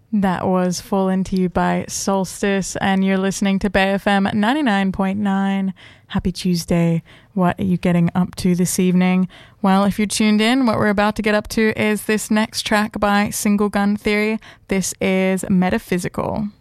That was Fallen to You by Solstice, and you're listening to Bay FM 99.9. Happy Tuesday. What are you getting up to this evening? Well, if you're tuned in, what we're about to get up to is this next track by Single Gun Theory. This is Metaphysical.